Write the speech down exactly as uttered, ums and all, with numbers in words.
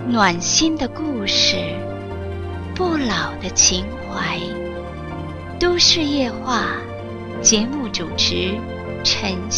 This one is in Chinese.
暖心的故事，不老的情怀。都市夜话，节目主持陈